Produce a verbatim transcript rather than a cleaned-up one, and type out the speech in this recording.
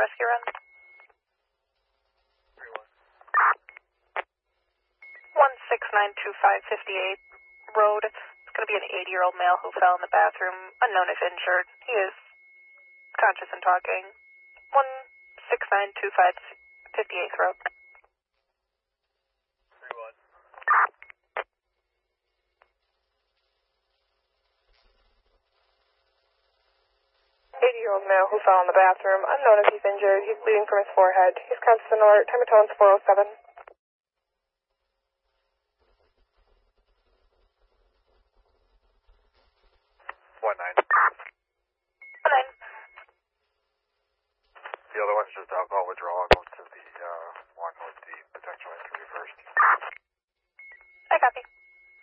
rescue run. one six nine two five fifty-eight road. It's going to be an eighty-year-old male who fell in the bathroom, unknown if injured. He is conscious and talking. one six nine two five fifty-eighth road. eighty-year-old male who fell in the bathroom, unknown if he's injured. He's bleeding from his forehead. He's conscious and alert. Time of tone's four oh seven.